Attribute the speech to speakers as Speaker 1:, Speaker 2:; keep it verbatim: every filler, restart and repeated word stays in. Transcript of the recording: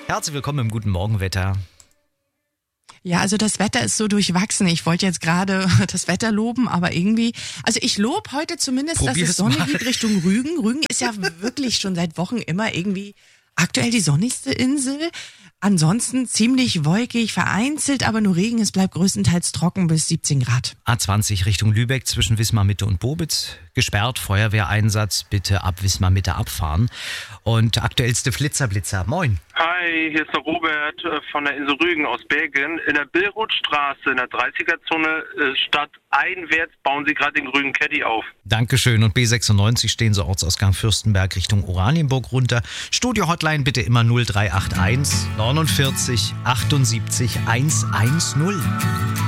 Speaker 1: Herzlich willkommen im guten Morgenwetter.
Speaker 2: Ja, also das Wetter ist so durchwachsen. Ich wollte jetzt gerade das Wetter loben, aber irgendwie, also ich lobe heute zumindest,
Speaker 1: Probier's
Speaker 2: dass es sonnig
Speaker 1: mal.
Speaker 2: geht Richtung Rügen. Rügen ist ja wirklich schon seit Wochen immer irgendwie aktuell die sonnigste Insel. Ansonsten ziemlich wolkig, vereinzelt, aber nur Regen. Es bleibt größtenteils trocken bis siebzehn Grad.
Speaker 1: A zwanzig Richtung Lübeck zwischen Wismar Mitte und Bobitz. Gesperrt, Feuerwehreinsatz, bitte ab Wismar Mitte abfahren. Und aktuellste Flitzerblitzer. Moin.
Speaker 3: Hi, hier ist der Robert äh, von der Insel Rügen aus Belgien. In der Billrothstraße in der dreißiger-Zone äh, stadteinwärts bauen sie gerade den grünen Caddy auf.
Speaker 1: Dankeschön. Und B sechsundneunzig stehen Sie Ortsausgang Fürstenberg Richtung Oranienburg runter. Studio-Hotline bitte immer null drei acht eins neunundvierzig achtundsiebzig hundertzehn.